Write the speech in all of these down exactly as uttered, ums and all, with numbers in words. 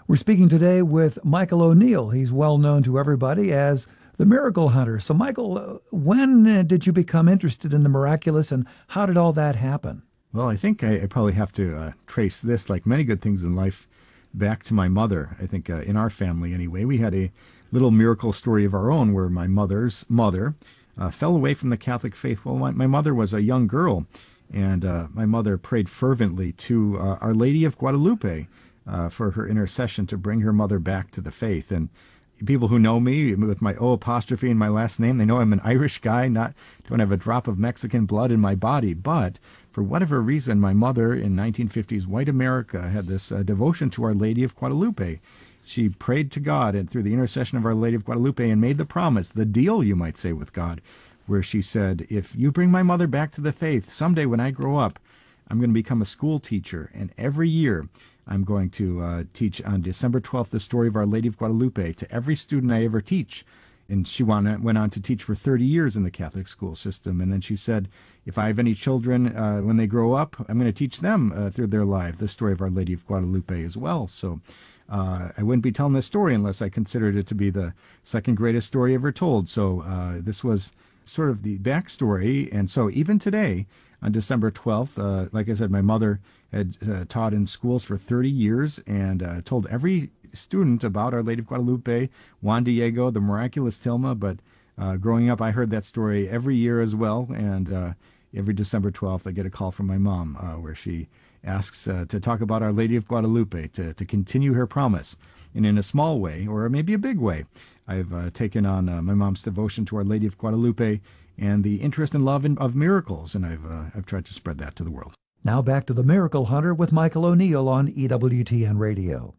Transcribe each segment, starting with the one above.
We're speaking today with Michael O'Neill. He's well known to everybody as the Miracle Hunter. So, Michael, uh, when uh, did you become interested in the miraculous, and how did all that happen? Well, I think I, I probably have to uh, trace this, like many good things in life, back to my mother. I think uh, in our family, anyway, we had a little miracle story of our own where my mother's mother uh, fell away from the Catholic faith. Well, my, my mother was a young girl, and uh, my mother prayed fervently to uh, Our Lady of Guadalupe uh, for her intercession to bring her mother back to the faith. And people who know me with my O apostrophe in my last name, they know I'm an Irish guy, not don't have a drop of Mexican blood in my body. But for whatever reason, my mother in nineteen fifties white America had this uh, devotion to Our Lady of Guadalupe. She prayed to God and through the intercession of Our Lady of Guadalupe and made the promise, the deal, you might say, with God, where she said, if you bring my mother back to the faith, someday when I grow up, I'm going to become a school teacher. And every year I'm going to uh, teach on December twelfth the story of Our Lady of Guadalupe to every student I ever teach. And she went on to teach for thirty years in the Catholic school system. And then she said, if I have any children, uh, when they grow up, I'm going to teach them uh, through their life the story of Our Lady of Guadalupe as well. So uh, I wouldn't be telling this story unless I considered it to be the second greatest story ever told. So uh, this was sort of the backstory. And so even today, on December twelfth, uh, like I said, my mother had uh, taught in schools for thirty years and uh, told every student about Our Lady of Guadalupe, Juan Diego, the miraculous Tilma. But uh, growing up, I heard that story every year as well. And uh, every December twelfth, I get a call from my mom uh, where she asks uh, to talk about Our Lady of Guadalupe, to, to continue her promise. And in a small way, or maybe a big way, I've uh, taken on uh, my mom's devotion to Our Lady of Guadalupe and the interest and love in, of miracles, and I've uh, I've tried to spread that to the world. Now back to the Miracle Hunter with Michael O'Neill on E W T N Radio.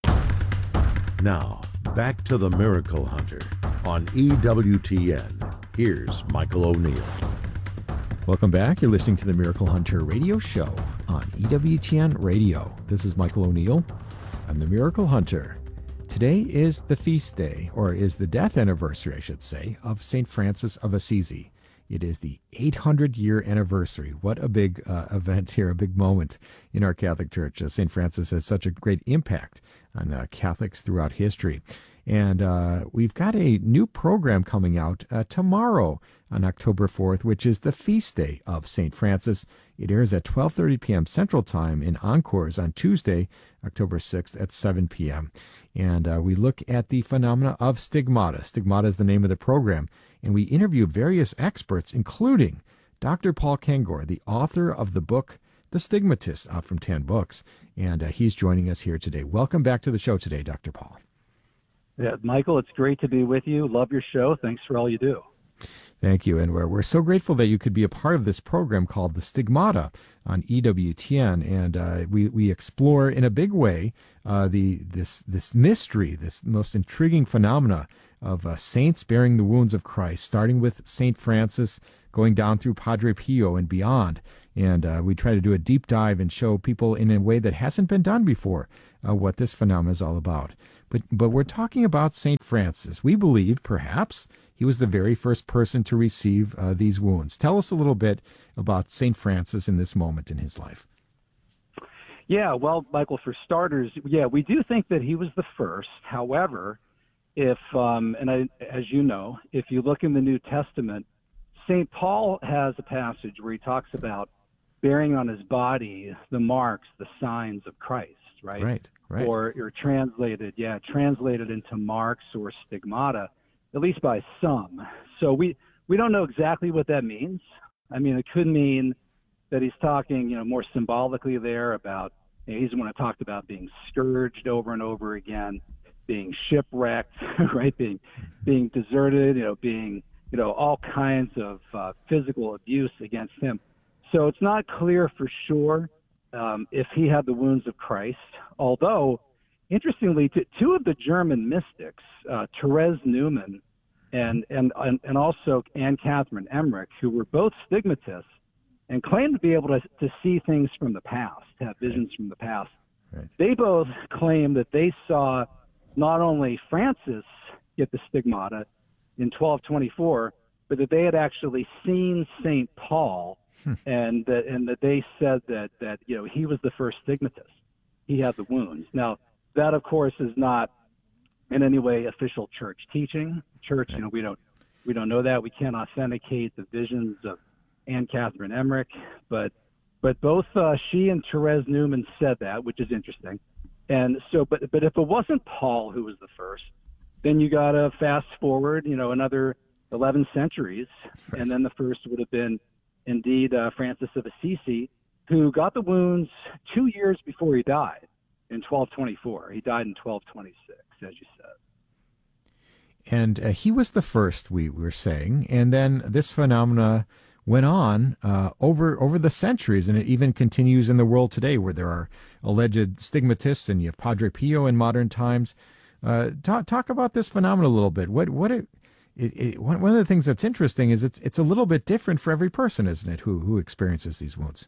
Now, back to the Miracle Hunter on E W T N. Here's Michael O'Neill. Welcome back. You're listening to the Miracle Hunter radio show on E W T N Radio. This is Michael O'Neill. I'm the Miracle Hunter. Today is the feast day, or is the death anniversary, I should say, of Saint Francis of Assisi. It is the eight hundred year anniversary. What a big uh, event here, a big moment in our Catholic Church. Uh, Saint Francis has such a great impact on uh, Catholics throughout history. And uh, we've got a new program coming out uh, tomorrow on October fourth, which is the feast day of Saint Francis. It airs at twelve thirty p.m. Central Time in Encores on Tuesday, October sixth at seven p.m. And uh, we look at the phenomena of stigmata. Stigmata is the name of the program. And we interview various experts, including Doctor Paul Kengor, the author of the book The Stigmatist, out from ten books. And uh, he's joining us here today. Welcome back to the show today, Doctor Paul. Yeah, Michael, it's great to be with you. Love your show. Thanks for all you do. Thank you. And we're, we're so grateful that you could be a part of this program called The Stigmata on E W T N. And uh, we, we explore in a big way uh, the this this mystery, this most intriguing phenomena of uh, saints bearing the wounds of Christ, starting with Saint Francis, going down through Padre Pio and beyond. And uh, we try to do a deep dive and show people in a way that hasn't been done before uh, what this phenomenon is all about. But but we're talking about Saint Francis. We believe, perhaps, he was the very first person to receive uh, these wounds. Tell us a little bit about Saint Francis in this moment in his life. Yeah, well, Michael, for starters, yeah, we do think that he was the first. However, if, um, and I, as you know, if you look in the New Testament, Saint Paul has a passage where he talks about bearing on his body the marks, the signs of Christ, right? Right, right. Or, or translated, yeah, translated into marks or stigmata, at least by some. So we, we don't know exactly what that means. I mean, it could mean that he's talking, you know, more symbolically there about, you know, he's the one who talked about being scourged over and over again, being shipwrecked, right? Being, being deserted, you know, being, you know, all kinds of uh, physical abuse against him. So it's not clear for sure um, if he had the wounds of Christ, although, interestingly, t- two of the German mystics, uh, Therese Neumann and, and, and, and also Anne Catherine Emmerich, who were both stigmatists and claimed to be able to, to see things from the past, have visions from the past. Right. They both claim that they saw not only Francis get the stigmata in twelve twenty-four, but that they had actually seen Saint Paul, hmm. and that and that they said that that you know he was the first stigmatist. He had the wounds. Now, that, of course, is not in any way official church teaching. Church, you know, we don't we don't know that. We can't authenticate the visions of Anne Catherine Emmerich, but but both uh, she and Therese Newman said that, which is interesting. And so, but but if it wasn't Paul who was the first, then you got to fast forward, you know, another eleven centuries, right. And then the first would have been indeed uh, Francis of Assisi, who got the wounds two years before he died in twelve twenty-four. He died in twelve twenty-six, as you said. And uh, he was the first, we were saying, and then this phenomena went on uh, over over the centuries, and it even continues in the world today, where there are alleged stigmatists, and you have Padre Pio in modern times. Uh, talk talk about this phenomenon a little bit. What what it, it, it one of the things that's interesting is it's it's a little bit different for every person, isn't it? Who who experiences these wounds?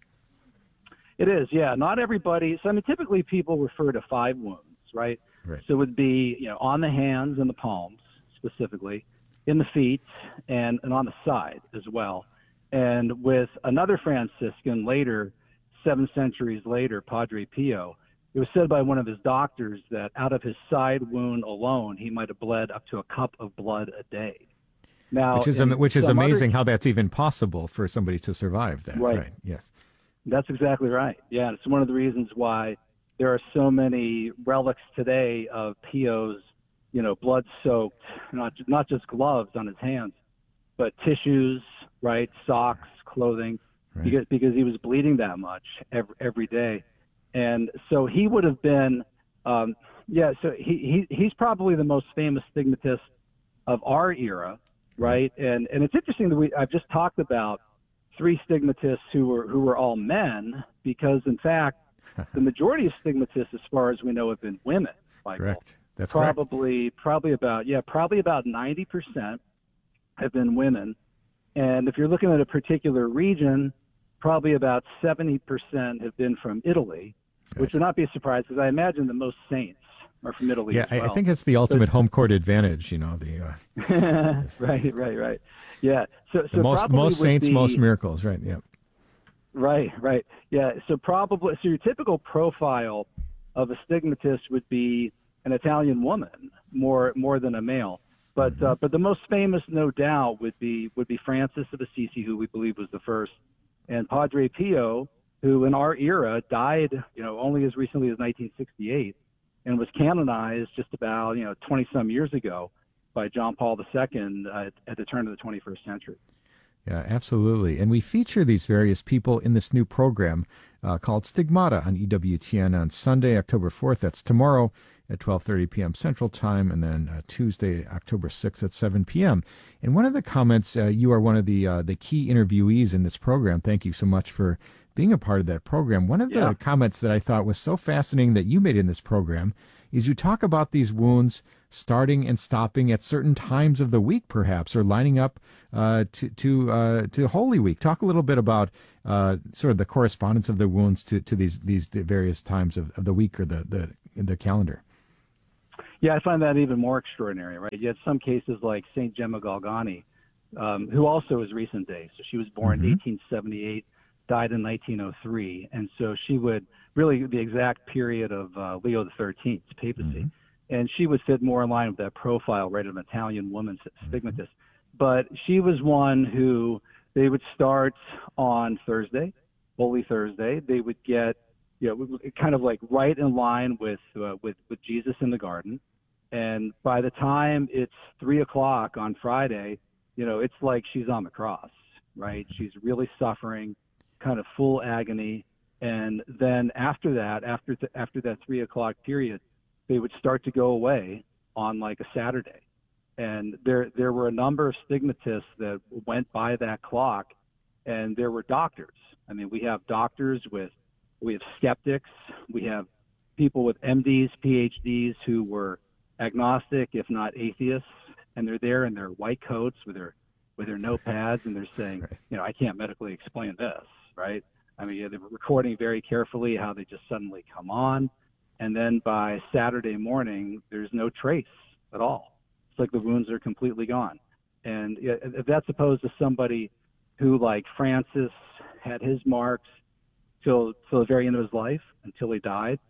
It is, yeah. Not everybody. So I mean, typically people refer to five wounds, right? Right. So it would be, you know, on the hands and the palms specifically, in the feet, and and on the side as well. And with another Franciscan later, seven centuries later, Padre Pio, it was said by one of his doctors that out of his side wound alone, he might have bled up to a cup of blood a day. Now, which is which is amazing other, how that's even possible for somebody to survive that. Right. right. Yes. That's exactly right. Yeah, it's one of the reasons why there are so many relics today of Pio's, you know, blood-soaked, not not just gloves on his hands, but tissues, right, socks, clothing, right. because because he was bleeding that much every every day. And so he would have been, um, yeah, so he, he he's probably the most famous stigmatist of our era, right? And and it's interesting that we I've just talked about three stigmatists who were who were all men, because in fact the majority of stigmatists, as far as we know, have been women. Michael. Correct. That's probably correct. probably about yeah probably about ninety percent have been women, and if you're looking at a particular region, probably about seventy percent have been from Italy. Which would not be a surprise, because I imagine that most saints are from Italy yeah, as well. I think it's the ultimate but, home court advantage, you know. The uh, right, right, right. Yeah. So, so most most saints, be, most miracles, right? Yeah. Right, right. Yeah. So probably, so your typical profile of a stigmatist would be an Italian woman, more more than a male. But mm-hmm. uh, but the most famous, no doubt, would be would be Francis of Assisi, who we believe was the first, and Padre Pio, who in our era died, you know, only as recently as nineteen sixty-eight, and was canonized just about, you know, twenty some years ago by John Paul the Second uh, at the turn of the twenty-first century. Yeah, absolutely. And we feature these various people in this new program uh, called Stigmata on E W T N on Sunday, October fourth. That's tomorrow at twelve thirty p.m. Central Time, and then uh, Tuesday, October sixth at seven p.m. And one of the comments, uh, you are one of the uh, the key interviewees in this program. Thank you so much for being a part of that program. One of the yeah. comments that I thought was so fascinating that you made in this program is you talk about these wounds starting and stopping at certain times of the week, perhaps, or lining up uh, to to uh, to Holy Week. Talk a little bit about uh, sort of the correspondence of the wounds to, to these these various times of, of the week or the, the the calendar. Yeah, I find that even more extraordinary, right? You had some cases like Saint Gemma Galgani, um, who also is recent day. So she was born Mm-hmm. in eighteen seventy-eight, died in nineteen oh three, and so she would really the exact period of uh, Leo the thirteenth's papacy. Mm-hmm. And she would fit more in line with that profile, right, of an Italian woman stigmatist. Mm-hmm. But she was one who they would start on Thursday, Holy Thursday. They would get, you know, kind of like right in line with uh, with with Jesus in the garden. And by the time it's three o'clock on Friday, you know, it's like she's on the cross, right? She's really suffering, kind of full agony. And then after that, after th- after that three o'clock period, they would start to go away on like a Saturday. And there there were a number of stigmatists that went by that clock, and there were doctors. I mean, we have doctors with, we have skeptics, we have people with M Ds, P H Ds who were agnostic, if not atheists, and they're there in their white coats with their with their notepads, and they're saying, right. you know, I can't medically explain this, right? I mean, they're recording very carefully how they just suddenly come on, and then by Saturday morning, there's no trace at all. It's like the wounds are completely gone. And if that's opposed to somebody who, like Francis, had his marks till till the very end of his life, until he died,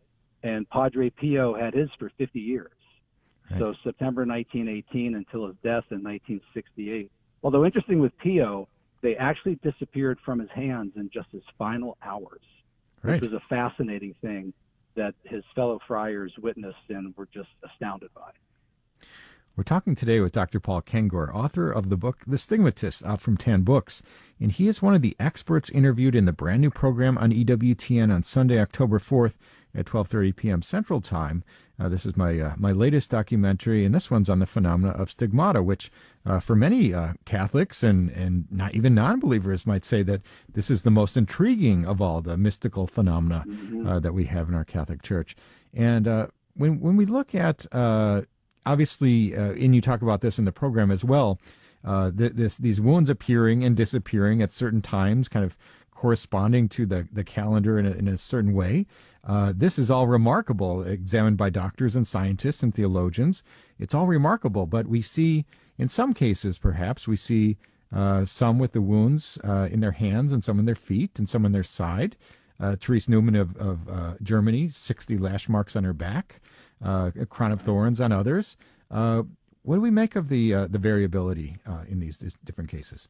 and Padre Pio had his for fifty years. Right. So September nineteen eighteen until his death in nineteen sixty-eight. Although interesting with Pio, they actually disappeared from his hands in just his final hours, Right. which was a fascinating thing that his fellow friars witnessed and were just astounded by. We're talking today with Doctor Paul Kengor, author of the book The Stigmatist, out from Tan Books, and he is one of the experts interviewed in the brand new program on E W T N on Sunday, October fourth at twelve thirty p.m. Central Time. Uh, this is my uh, my latest documentary, and this one's on the phenomena of stigmata, which uh, for many uh, Catholics and, and not even non-believers might say that this is the most intriguing of all the mystical phenomena Mm-hmm. uh, that we have in our Catholic Church. And uh, when when we look at uh, obviously, uh, and you talk about this in the program as well, uh, th- this these wounds appearing and disappearing at certain times, kind of corresponding to the, the calendar in a, in a certain way. Uh, this is all remarkable, examined by doctors and scientists and theologians. It's all remarkable, but we see, in some cases, perhaps, we see uh, some with the wounds uh, in their hands and some in their feet and some in their side. Uh, Therese Newman of, of uh, Germany, sixty lash marks on her back, uh, a crown of thorns on others. Uh, what do we make of the uh, the variability uh, in these, these different cases?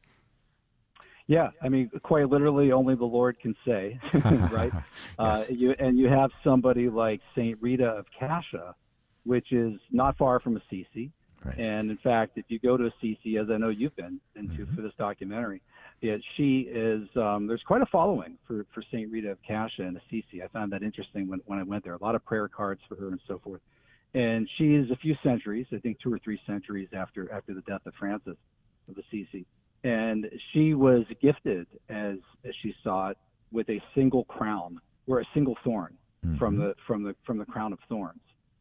Yeah, I mean, quite literally, only the Lord can say, right? Yes. uh, you, and you have somebody like Saint Rita of Cascia, which is not far from Assisi. Right. And in fact, if you go to Assisi, as I know you've been into Mhm. for this documentary, it, she is, um, there's quite a following for, for Saint Rita of Cascia in Assisi. I found that interesting when, when I went there. A lot of prayer cards for her and so forth. And she is a few centuries, I think two or three centuries after after the death of Francis of Assisi. And she was gifted, as, as she saw it, with a single crown or a single thorn Mhm. from the from the from the crown of thorns,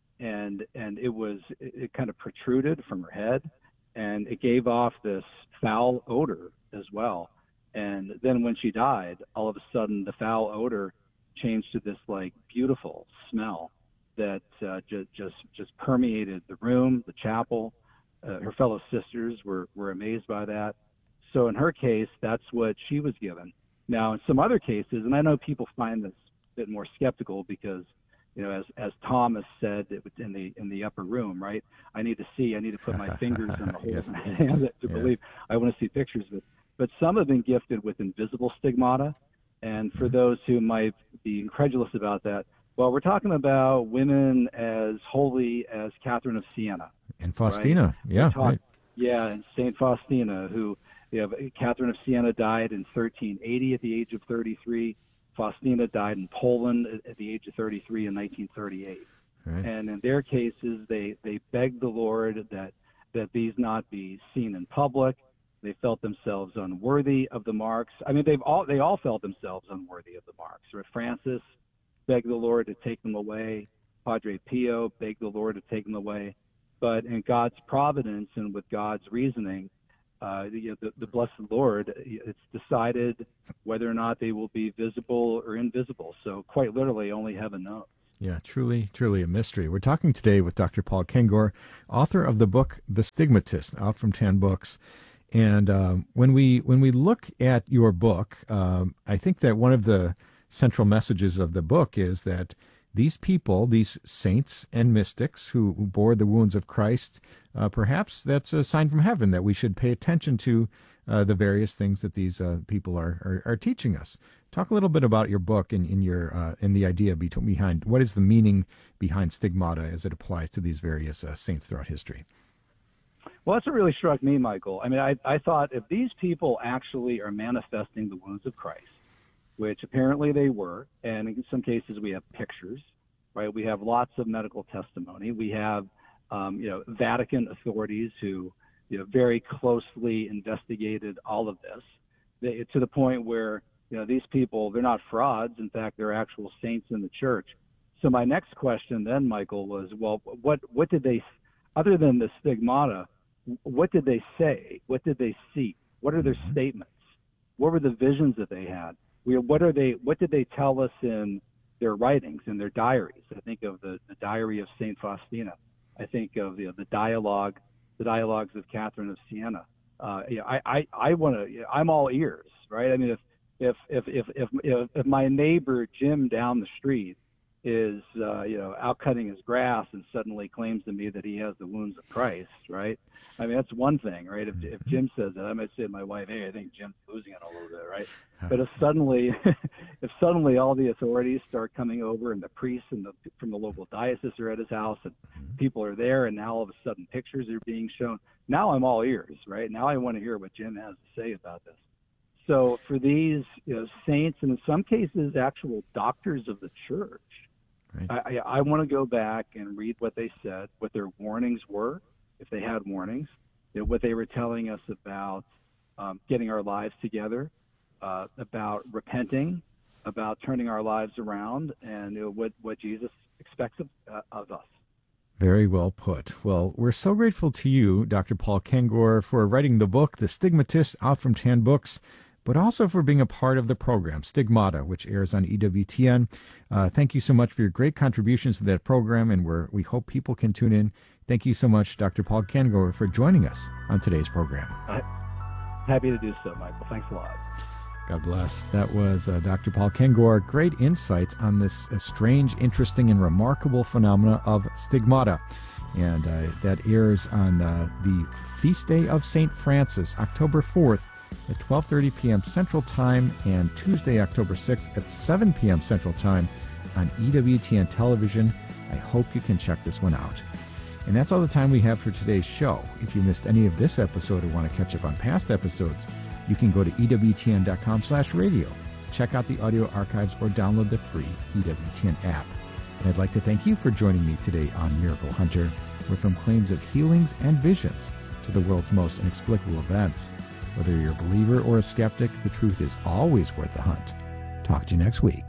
and and it was it, it kind of protruded from her head, and it gave off this foul odor as well. And then when she died, all of a sudden the foul odor changed to this like beautiful smell that uh, just just just permeated the room, the chapel. Uh, her fellow sisters were were amazed by that. So in her case, that's what she was given. Now, in some other cases, and I know people find this a bit more skeptical because, you know, as as Thomas said it was in the in the upper room, right? I need to see. I need to put my fingers in the holes Yes. in my hands to Yes. believe. I want to see pictures of it. But some have been gifted with invisible stigmata. And for those who might be incredulous about that, well, we're talking about women as holy as Catherine of Siena. And Faustina, yeah, Talk- right. Yeah, and Saint Faustina, who you know, Catherine of Siena died in thirteen eighty at the age of thirty-three. Faustina died in Poland at, at the age of thirty-three in nineteen thirty-eight. Right. And in their cases, they, they begged the Lord that, that these not be seen in public. They felt themselves unworthy of the marks. I mean, they've all they all felt themselves unworthy of the marks. Right? Francis begged the Lord to take them away. Padre Pio begged the Lord to take them away. But in God's providence and with God's reasoning, uh, the, the, the blessed Lord, it's decided whether or not they will be visible or invisible. So quite literally, only heaven knows. Yeah, truly, truly a mystery. We're talking today with Doctor Paul Kengor, author of the book The Stigmatist, out from Tan Books. And um, when we when we look at your book, um, I think that one of the central messages of the book is that these people, these saints and mystics who, who bore the wounds of Christ, uh, perhaps that's a sign from heaven that we should pay attention to uh, the various things that these uh, people are, are are teaching us. Talk a little bit about your book and in your uh, and the idea be- behind what is the meaning behind stigmata as it applies to these various uh, saints throughout history. Well, that's what really struck me, Michael. I mean, I, I thought if these people actually are manifesting the wounds of Christ, which apparently they were, and in some cases we have pictures, right? We have lots of medical testimony. We have, um, you know, Vatican authorities who, you know, very closely investigated all of this, they, to the point where, you know, these people, they're not frauds. In fact, they're actual saints in the church. So my next question then, Michael, was, well, what what did they, other than the stigmata, what did they say? What did they see? What are their Mhm. statements? What were the visions that they had? We, what are they? What did they tell us in their writings, in their diaries? I think of the, the diary of Saint Faustina. I think of you know, the dialogue, the dialogues of Catherine of Siena. Uh, you know, I, I, I want to. I'm all ears, right? I mean, if if if if if if, if my neighbor Jim down the street is, uh, you know, out cutting his grass and suddenly claims to me that he has the wounds of Christ, right? I mean, that's one thing, right? If, if Jim says that, I might say to my wife, hey, I think Jim's losing it a little bit, right? But if suddenly, if suddenly all the authorities start coming over and the priests and the, from the local diocese are at his house and people are there, and now all of a sudden pictures are being shown, now I'm all ears, right? Now I want to hear what Jim has to say about this. So for these, you know, saints, and in some cases, actual doctors of the church, right. I, I, I want to go back and read what they said, what their warnings were, if they had warnings, you know, what they were telling us about um, getting our lives together, uh, about repenting, about turning our lives around, and you know, what, what Jesus expects of, uh, of us. Very well put. Well, we're so grateful to you, Doctor Paul Kengor, for writing the book, The Stigmatist, out from Tan Books, but also for being a part of the program, Stigmata, which airs on E W T N. Uh, thank you so much for your great contributions to that program, and we're, we hope people can tune in. Thank you so much, Doctor Paul Kengor, for joining us on today's program. Uh, happy to do so, Michael. Thanks a lot. God bless. That was uh, Doctor Paul Kengor. Great insights on this uh, strange, interesting, and remarkable phenomena of stigmata. And uh, that airs on uh, the feast day of Saint Francis, October fourth, at twelve thirty p.m. Central Time, and Tuesday, October sixth at seven p.m. Central Time on E W T N Television. I hope you can check this one out. And that's all the time we have for today's show. If you missed any of this episode or want to catch up on past episodes, you can go to E W T N dot com slash radio, check out the audio archives, or download the free E W T N app. And I'd like to thank you for joining me today on Miracle Hunter, where from claims of healings and visions to the world's most inexplicable events. Whether you're a believer or a skeptic, the truth is always worth the hunt. Talk to you next week.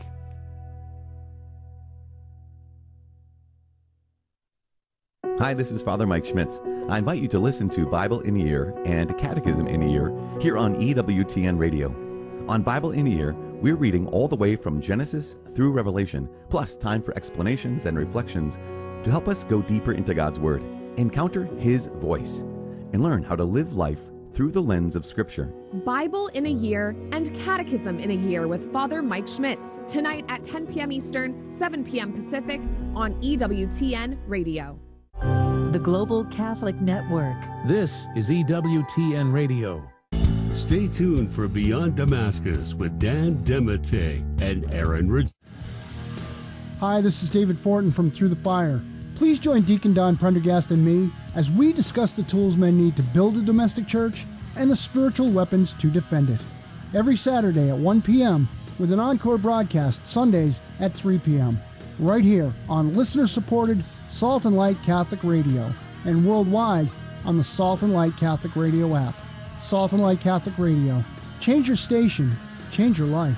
Hi, this is Father Mike Schmitz. I invite you to listen to Bible in a Year and Catechism in a Year here on E W T N Radio. On Bible in a Year, we're reading all the way from Genesis through Revelation, plus time for explanations and reflections to help us go deeper into God's Word, encounter His voice, and learn how to live life through the lens of Scripture. Bible in a Year and Catechism in a Year with Father Mike Schmitz, tonight at ten p.m. Eastern, seven p.m. Pacific on E W T N Radio. The Global Catholic Network. This is E W T N Radio. Stay tuned for Beyond Damascus with Dan Demete and Aaron Ridge. Hi, this is David Fortin from Through the Fire. Please join Deacon Don Prendergast and me as we discuss the tools men need to build a domestic church and the spiritual weapons to defend it. Every Saturday at one p.m. with an encore broadcast Sundays at three p.m. right here on listener-supported Salt and Light Catholic Radio and worldwide on the Salt and Light Catholic Radio app. Salt and Light Catholic Radio. Change your station. Change your life.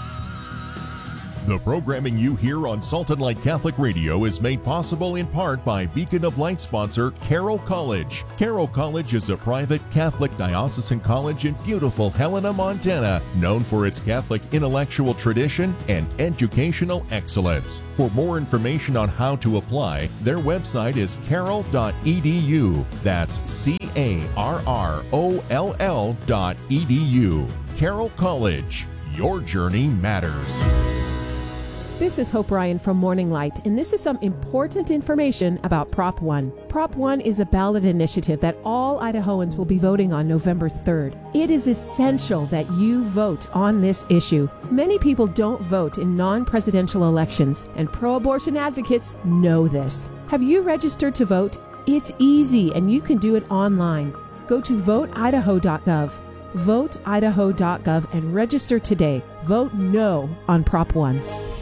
The programming you hear on Salt and Light Catholic Radio is made possible in part by Beacon of Light sponsor Carroll College. Carroll College is a private Catholic diocesan college in beautiful Helena, Montana, known for its Catholic intellectual tradition and educational excellence. For more information on how to apply, their website is carroll dot e d u. That's C A R R O L L dot E D U. Carroll College. Your journey matters. This is Hope Ryan from Morning Light, and this is some important information about Prop one. Prop one is a ballot initiative that all Idahoans will be voting on November third. It is essential that you vote on this issue. Many people don't vote in non-presidential elections, and pro-abortion advocates know this. Have you registered to vote? It's easy, and you can do it online. Go to vote idaho dot gov. vote idaho dot gov and register today. Vote no on Prop one.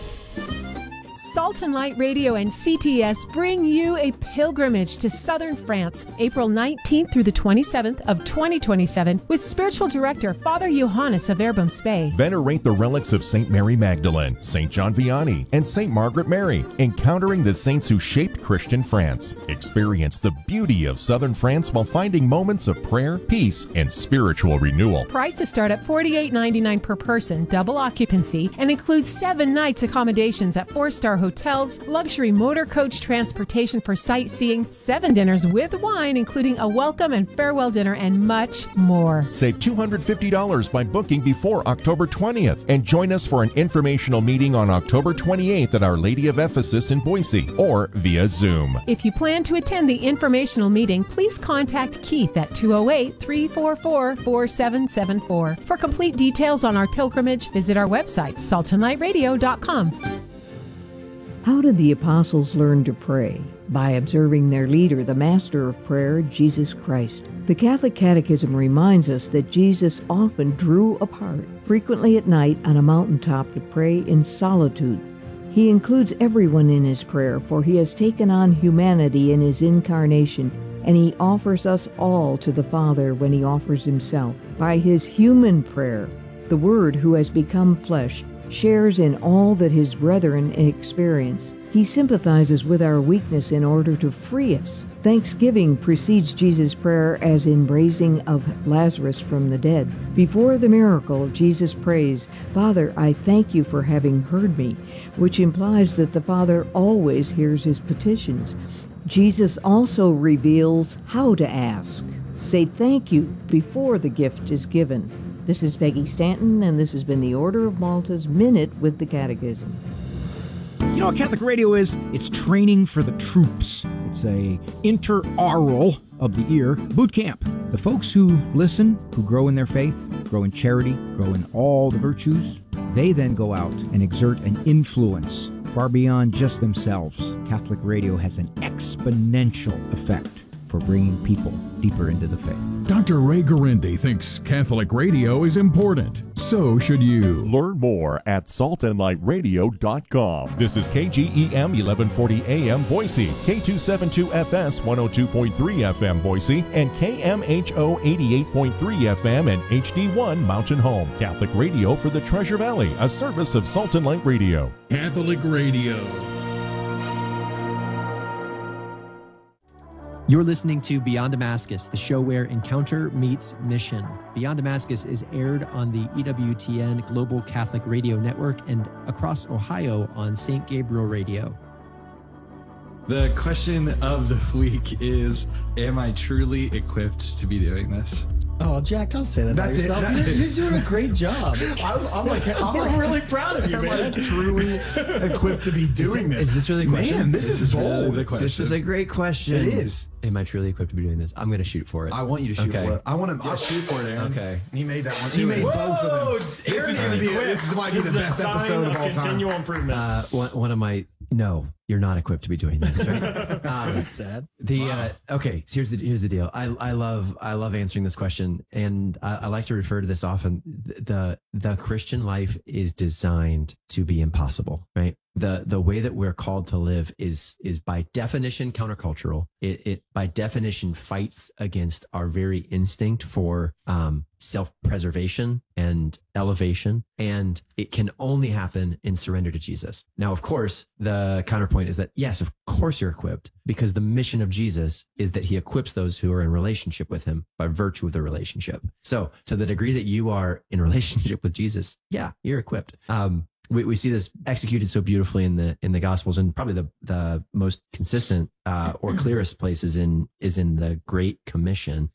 Salt and Light Radio and C T S bring you a pilgrimage to southern France, April nineteenth through the twenty-seventh of twenty twenty-seven, with spiritual director Father Johannes of Verbum Spey. Venerate the relics of Saint Mary Magdalene, Saint John Vianney, and Saint Margaret Mary, encountering the saints who shaped Christian France. Experience the beauty of southern France while finding moments of prayer, peace, and spiritual renewal. Prices start at forty-eight ninety-nine per person, double occupancy, and includes seven nights accommodations at four-star hotels, luxury motor coach transportation for sightseeing, seven dinners with wine, including a welcome and farewell dinner, and much more. Save two hundred fifty dollars by booking before October twentieth and join us for an informational meeting on October twenty-eighth at Our Lady of Ephesus in Boise or via Zoom. If you plan to attend the informational meeting, please contact Keith at two oh eight, three four four, four seven seven four. For complete details on our pilgrimage, visit our website, salt and light radio dot com. How did the apostles learn to pray? By observing their leader, the master of prayer, Jesus Christ. The Catholic Catechism reminds us that Jesus often drew apart, frequently at night on a mountaintop to pray in solitude. He includes everyone in his prayer, for he has taken on humanity in his incarnation, and he offers us all to the Father when he offers himself. By his human prayer, the Word who has become flesh shares in all that his brethren experience. He sympathizes with our weakness in order to free us. Thanksgiving precedes Jesus' prayer as in raising of Lazarus from the dead. Before the miracle, Jesus prays, "Father, I thank you for having heard me," which implies that the Father always hears his petitions. Jesus also reveals how to ask. Say thank you before the gift is given. This is Peggy Stanton, and this has been the Order of Malta's Minute with the Catechism. You know what Catholic radio is? It's training for the troops. It's a interaural of the ear boot camp. The folks who listen, who grow in their faith, grow in charity, grow in all the virtues, they then go out and exert an influence far beyond just themselves. Catholic radio has an exponential effect for bringing people deeper into the faith. Doctor Ray Garindi thinks Catholic radio is important. So should you. Learn more at salt and light radio dot com. This is K G E M eleven forty A M Boise, K two seventy-two F S one oh two point three F M Boise, and K M H O eighty-eight point three F M and H D one Mountain Home. Catholic radio for the Treasure Valley, a service of Salt and Light Radio. Catholic Radio. You're listening to Beyond Damascus, the show where encounter meets mission. Beyond Damascus is aired on the E W T N Global Catholic Radio Network and across Ohio on Saint Gabriel Radio. The question of the week is, am I truly equipped to be doing this? Oh, Jack, don't say that That's about yourself. it. You're, you're doing a great job. I'm, I'm like, I'm We're like, really proud of you, am man. I truly equipped to be doing this? Is this really the question? Man, this, This is is really bold. the question. This is a great question. It is. Am I truly equipped to be doing this? I'm going to shoot for it. I want you to shoot okay. for it. I want him. Yeah, I'll shoot for it, Aaron. Okay. He made that one. He Do made it. both of them. This Aaron is has gonna be. equipped. This might be This the is a best sign episode of of all time. continual improvement. Uh, one, one of my no, you're not equipped to be doing this. Right? um, That's sad. The Wow. uh, okay, so here's the here's the deal. I I love I love answering this question, and I, I like to refer to this often. The the Christian life is designed to be impossible, right? The the way that we're called to live is is by definition countercultural. It it by definition fights against our very instinct for um, self-preservation and elevation, and it can only happen in surrender to Jesus. Now, of course, the counterpoint is that yes, of course you're equipped, because the mission of Jesus is that he equips those who are in relationship with him by virtue of the relationship. So, to the degree that you are in relationship with Jesus, yeah, you're equipped. Um, We, we see this executed so beautifully in the in the Gospels, and probably the the most consistent uh, or clearest place is in is in the Great Commission.